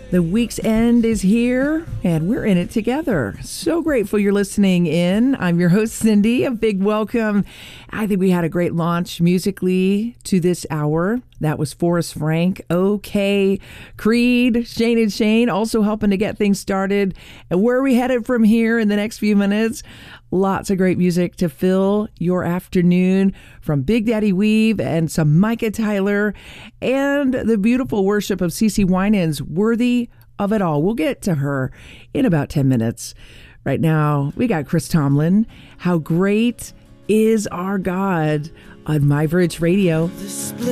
The week's end is here, and we're in it together. So grateful you're listening in. I'm your host, Cindy. A big welcome. I think we had a great launch musically to this hour. That was Forrest Frank, OK, Creed, Shane and Shane, also helping to get things started. And where are we headed from here in the next few minutes? Lots of great music to fill your afternoon from Big Daddy Weave and some Micah Tyler and the beautiful worship of CeCe Winans, Worthy of It All. We'll get to her in about 10 minutes. Right now, we got Chris Tomlin. How Great Is Our God on My Bridge Radio.